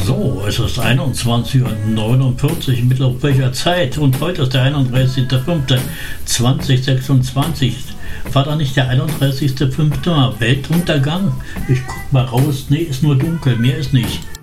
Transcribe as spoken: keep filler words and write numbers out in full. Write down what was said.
So, es ist einundzwanzig Uhr neunundvierzig Mittel auf welcher Zeit und heute ist der einunddreißigster fünfter zweitausendsechsundzwanzig. War da nicht der einunddreißigster fünfter Weltuntergang? Ich guck mal raus, nee, ist nur dunkel, mehr ist nicht.